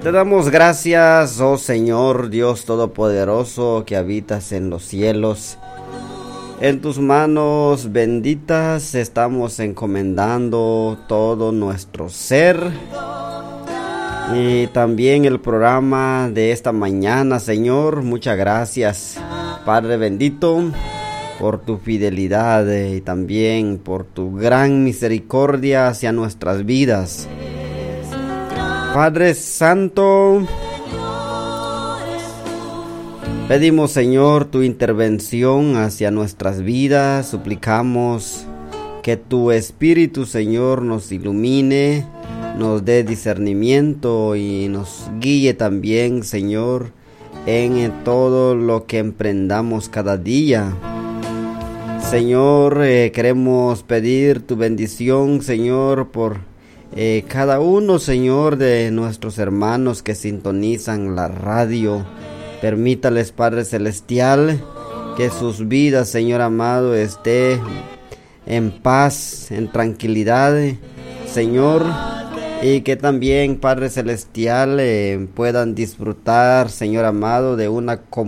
Te damos gracias, oh Señor Dios Todopoderoso, que habitas en los cielos. En tus manos benditas estamos encomendando todo nuestro ser y también el programa de esta mañana, Señor. Muchas gracias, Padre bendito, por tu fidelidad y también por tu gran misericordia hacia nuestras vidas. Padre Santo, pedimos, Señor, tu intervención hacia nuestras vidas. Suplicamos que tu Espíritu, Señor, nos ilumine, nos dé discernimiento y nos guíe también, Señor, en todo lo que emprendamos cada día. Señor, queremos pedir tu bendición, Señor, por cada uno, Señor, de nuestros hermanos que sintonizan la radio. Permítales, Padre Celestial, que sus vidas, Señor amado, esté en paz, en tranquilidad, Señor, y que también, Padre Celestial, puedan disfrutar, Señor amado, de una comunión